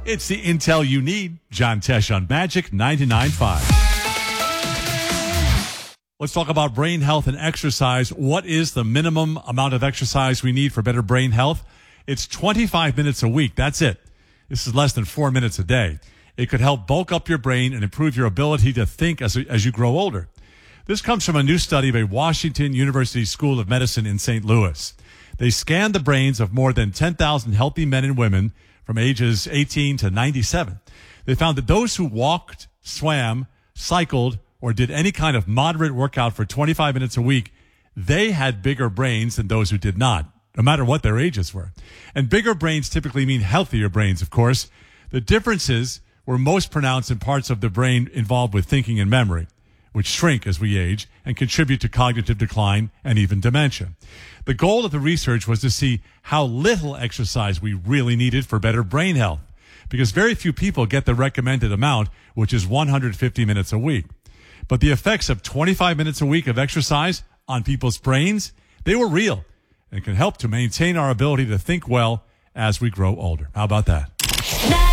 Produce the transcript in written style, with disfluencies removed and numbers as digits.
It's the intel you need. John Tesh on Magic 99.5. Let's talk about brain health and exercise. What is the minimum amount of exercise we need for better brain health? It's 25 minutes a week. That's it. This is less than 4 minutes a day. It could help bulk up your brain and improve your ability to think as you grow older. This comes from a new study by Washington University School of Medicine in St. Louis. They scanned the brains of more than 10,000 healthy men and women from ages 18 to 97. They found that those who walked, swam, cycled, or did any kind of moderate workout for 25 minutes a week, they had bigger brains than those who did not, no matter what their ages were. And bigger brains typically mean healthier brains, of course. The differences were most pronounced in parts of the brain involved with thinking and memory, which shrink as we age and contribute to cognitive decline and even dementia. The goal of the research was to see how little exercise we really needed for better brain health, because very few people get the recommended amount, which is 150 minutes a week. But the effects of 25 minutes a week of exercise on people's brains, they were real and can help to maintain our ability to think well as we grow older. How about that?